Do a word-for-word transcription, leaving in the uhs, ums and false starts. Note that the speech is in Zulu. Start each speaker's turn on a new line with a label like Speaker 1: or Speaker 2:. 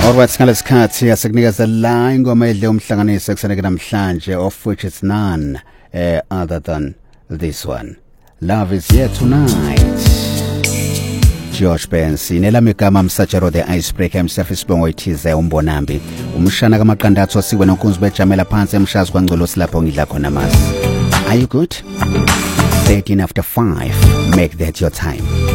Speaker 1: Alright, ngalesikhathi asikunikeza la ingoma edle umhlanganiso ekusaneke namhlanje, of which it's none uh, other than this one. Love is here tonight. George Benson nelami igama Msajero the Icebreaker himself isibongo ithize umbonambi. Umshana kamaqandathu asikwe nonkunzi bejamela phansi emshazi kwangcolo silapho ngidla khona masi. Are you good? thirteen after five. Make that your time.